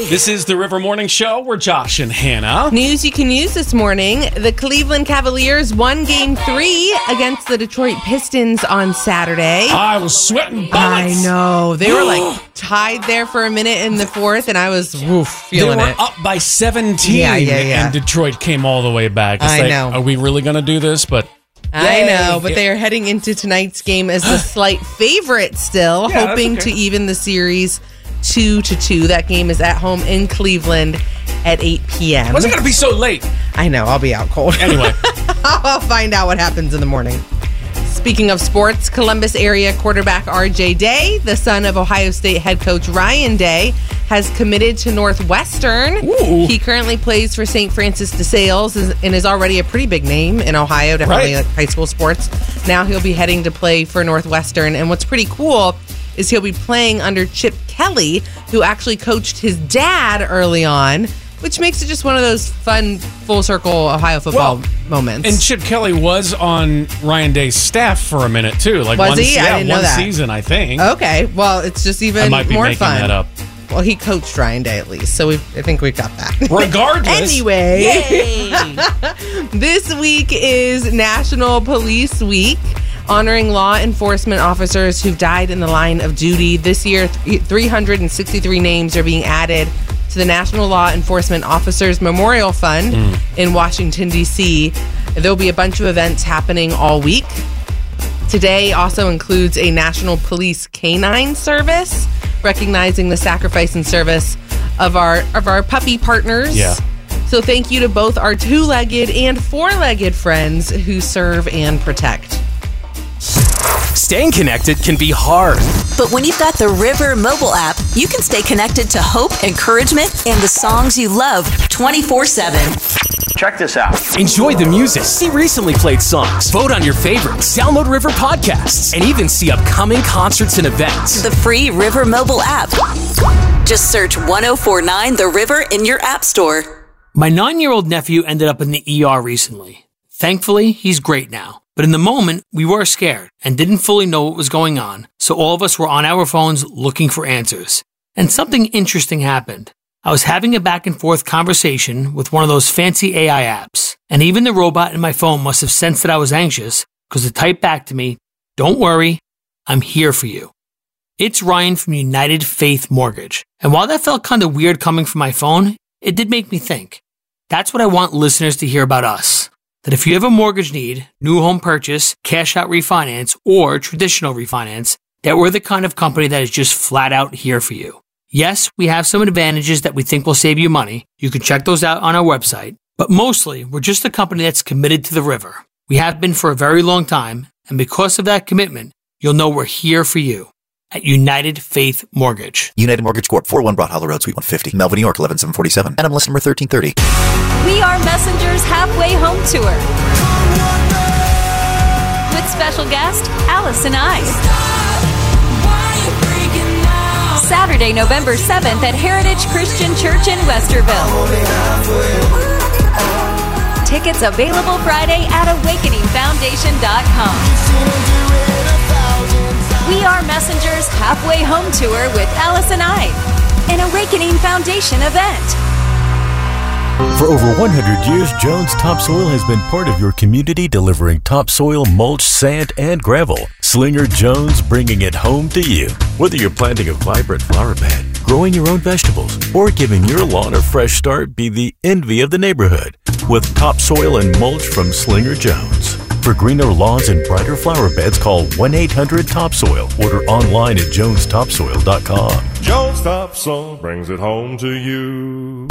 This is the River Morning Show. We're Josh and Hannah. News you can use this morning. The Cleveland Cavaliers won Game 3 against the Detroit Pistons on Saturday. I was sweating bullets. I know. They were tied there for a minute in the fourth, and I was feeling They were it. up by 17, Yeah. and Detroit came all the way back. It's I know. Are we really going to do this? But I know, but they are heading into tonight's game as the slight favorite still, Yeah, hoping that's okay. to even the series 2-2. That game is at home in Cleveland at 8 p.m. what's it going to be so late? I know, I'll be out cold. Anyway. I'll find out what happens in the morning. Speaking of sports, Columbus area quarterback R.J. Day, the son of Ohio State head coach Ryan Day, has committed to Northwestern. Ooh. He currently plays for St. Francis de Sales and is already a pretty big name in Ohio, definitely Right. like high school sports. Now he'll be heading to play for Northwestern. And what's pretty cool is he'll be playing under Chip Kelly, who actually coached his dad early on, which makes it just one of those fun, full circle Ohio football moments. And Chip Kelly was on Ryan Day's staff for a minute, too. Was he? I didn't know one that. season, I think. Okay, well, it's just even I might be more making fun. that up. Well, he coached Ryan Day at least, so I think we've got that. Regardless. Anyway, this week is National Police Week, honoring law enforcement officers who've died in the line of duty. This year, 363 names are being added to the National Law Enforcement Officers Memorial Fund in Washington, D.C. There'll be a bunch of events happening all week. Today also includes a National Police Canine Service, recognizing the sacrifice and service of our puppy partners. Yeah. So thank you to both our two-legged and four-legged friends who serve and protect. Staying connected can be hard. But when you've got the River mobile app, you can stay connected to hope, encouragement, and the songs you love 24/7. Check this out. Enjoy the music, see recently played songs, vote on your favorites, download River podcasts, and even see upcoming concerts and events. The free River mobile app. Just search 1049 The River in your app store. My 9-year-old nephew ended up in the ER recently. Thankfully, he's great now. But in the moment, we were scared and didn't fully know what was going on, so all of us were on our phones looking for answers. And something interesting happened. I was having a back and forth conversation with one of those fancy AI apps, and even the robot in my phone must have sensed that I was anxious because it typed back to me, "Don't worry, I'm here for you." It's Ryan from United Faith Mortgage. And while that felt kind of weird coming from my phone, it did make me think. That's what I want listeners to hear about us. That if you have a mortgage need, new home purchase, cash out refinance, or traditional refinance, that we're the kind of company that is just flat out here for you. Yes, we have some advantages that we think will save you money. You can check those out on our website. But mostly, we're just a company that's committed to the river. We have been for a very long time, and because of that commitment, you'll know we're here for you at United Faith Mortgage. United Mortgage Corp. 401 Broad Hollow Road, Suite 150, Melville, New York, 11747. NMLS number 1330. We Are Messengers Halfway Home Tour with special guest Allison I. Saturday, November 7th at Heritage Christian Church in Westerville. Tickets available Friday at awakeningfoundation.com. We Are Messengers Halfway Home Tour with Allison I, an Awakening Foundation event. For over 100 years, Jones Topsoil has been part of your community, delivering topsoil, mulch, sand, and gravel. Slinger Jones, bringing it home to you. Whether you're planting a vibrant flower bed, growing your own vegetables, or giving your lawn a fresh start, be the envy of the neighborhood with topsoil and mulch from Slinger Jones. For greener lawns and brighter flower beds, call 1-800-TOPSOIL. Order online at jonestopsoil.com. Jones Topsoil brings it home to you.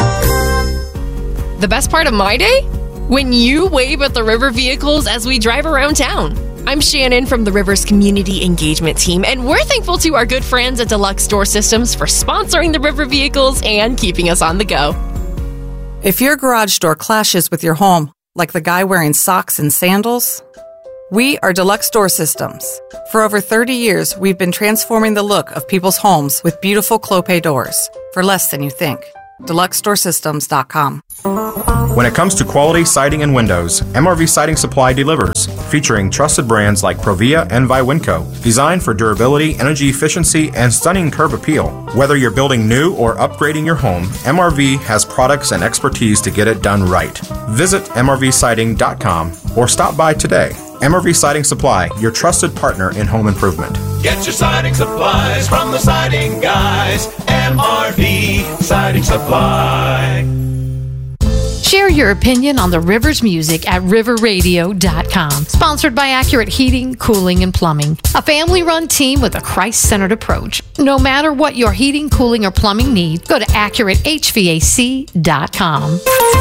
The best part of my day? When you wave at the River vehicles as we drive around town. I'm Shannon from the River's Community Engagement Team, and we're thankful to our good friends at Deluxe Door Systems for sponsoring the River vehicles and keeping us on the go. If your garage door clashes with your home, like the guy wearing socks and sandals, we are Deluxe Door Systems. For over 30 years, we've been transforming the look of people's homes with beautiful Clopay doors for less than you think. DeluxeDoorSystems.com. When it comes to quality siding and windows, MRV Siding Supply delivers, featuring trusted brands like Provia and Viwinco, designed for durability, energy efficiency, and stunning curb appeal. Whether you're building new or upgrading your home, MRV has products and expertise to get it done right. Visit mrvsiding.com or stop by today. MRV Siding Supply, your trusted partner in home improvement. Get your siding supplies from the siding guys. MRV Siding Supply. Share your opinion on the Rivers music at riverradio.com. Sponsored by Accurate Heating, Cooling, and Plumbing. A family-run team with a Christ-centered approach. No matter what your heating, cooling, or plumbing need, go to AccurateHVAC.com.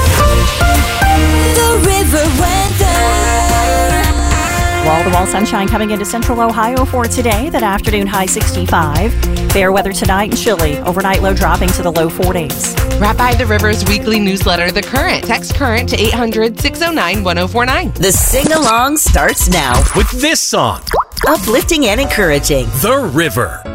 The River Weather. Wall-to-wall sunshine coming into central Ohio for today. That afternoon high 65. Fair weather tonight and chilly. Overnight low dropping to the low 40s. Right by the River's weekly newsletter, The Current. Text Current to 800-609-1049. The sing-along starts now. With this song. Uplifting and encouraging. The River.